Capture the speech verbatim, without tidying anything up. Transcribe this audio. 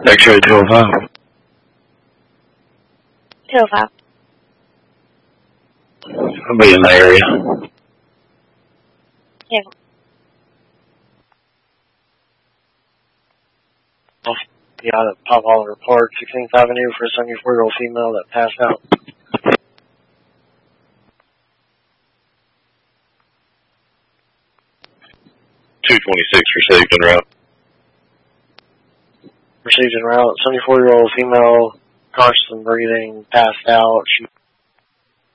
X-ray two oh five. two oh five. I'll be in the area. Yeah. Yeah, that Pop Holland report, sixteenth Avenue for a seventy-four-year-old female that passed out. two twenty-six received en route. Received en route, seventy-four-year-old female, conscious and breathing, passed out. She